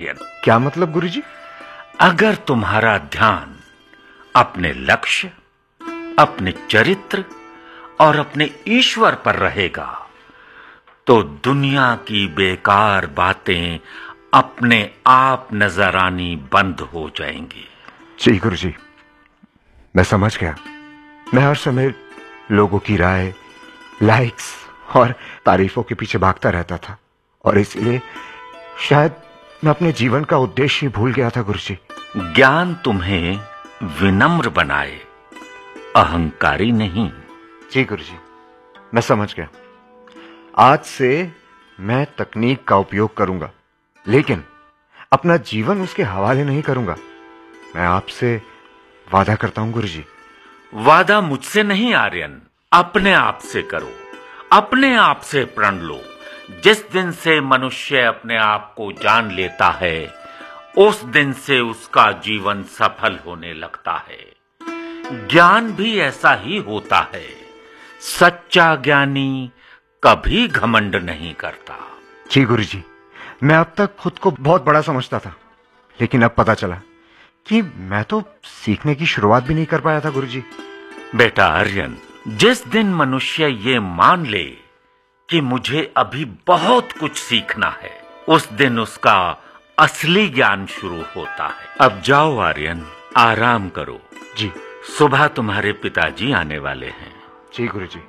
आर्यन। क्या मतलब गुरुजी? अगर तुम्हारा ध्यान अपने लक्ष्य, अपने चरित्र और अपने ईश्वर पर रहेगा तो दुनिया की बेकार बातें अपने आप नजर आनी बंद हो जाएंगी। जी गुरुजी, मैं समझ गया। मैं हर समय लोगों की राय, लाइक्स और तारीफों के पीछे भागता रहता था और इसलिए शायद मैं अपने जीवन का उद्देश्य ही भूल गया था गुरुजी। ज्ञान तुम्हें विनम्र बनाए, अहंकारी नहीं। जी गुरुजी, मैं समझ गया। आज से मैं तकनीक का उपयोग करूंगा, लेकिन अपना जीवन उसके हवाले नहीं करूंगा। मैं आपसे वादा करता हूं गुरुजी। वादा मुझसे नहीं आर्यन, अपने आप से करो, अपने आप से प्रण लो। जिस दिन से मनुष्य अपने आप को जान लेता है उस दिन से उसका जीवन सफल होने लगता है। ज्ञान भी ऐसा ही होता है। सच्चा ज्ञानी कभी घमंड नहीं करता। जी गुरुजी, मैं अब तक खुद को बहुत बड़ा समझता था, लेकिन अब पता चला कि मैं तो सीखने की शुरुआत भी नहीं कर पाया था गुरुजी। बेटा आर्यन, जिस दिन मनुष्य ये मान ले कि मुझे अभी बहुत कुछ सीखना है, उस दिन उसका असली ज्ञान शुरू होता है। अब जाओ आर्यन, आराम करो। जी। सुबह तुम्हारे पिताजी आने वाले हैं। जी गुरुजी।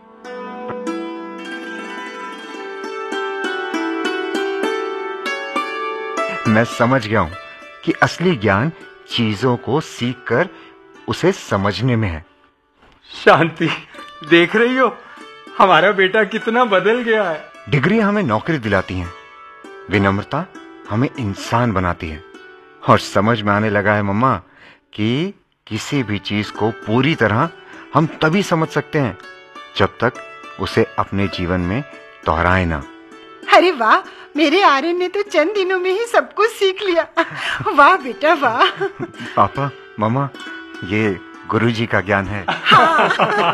मैं समझ गया हूं कि असली ज्ञान चीजों को सीखकर उसे समझने में है। शांति, देख रही हो हमारा बेटा कितना बदल गया है। डिग्री हमें नौकरी दिलाती हैं, विनम्रता हमें इंसान बनाती है। और समझ में आने लगा है मम्मा कि किसी भी चीज को पूरी तरह हम तभी समझ सकते हैं जब तक उसे अपने जीवन में दोहराए ना। अरे वाह, मेरे आर्यन ने तो चंद दिनों में ही सब कुछ सीख लिया। वाह बेटा वाह। पापा, मम्मा, ये गुरुजी का ज्ञान है। हाँ।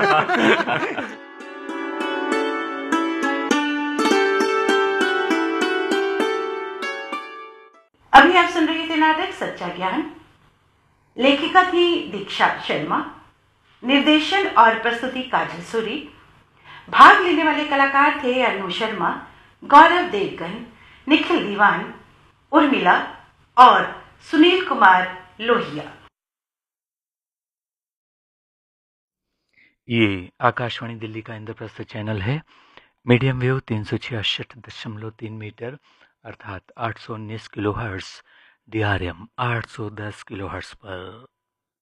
अभी आप सुन रहे थे नाटक सच्चा ज्ञान। लेखिका थी दीक्षा शर्मा, निर्देशन और प्रस्तुति काजल सूरी। भाग लेने वाले कलाकार थे अनु शर्मा, गौरव देवगन, निखिल दीवान, उर्मिला और सुनील कुमार लोहिया। ये आकाशवाणी दिल्ली का इंद्रप्रस्थ चैनल है। मीडियम वेव 366.3 मीटर अर्थात 819 किलोहर्ट्ज, DRM 810 किलोहर्ट्ज पर।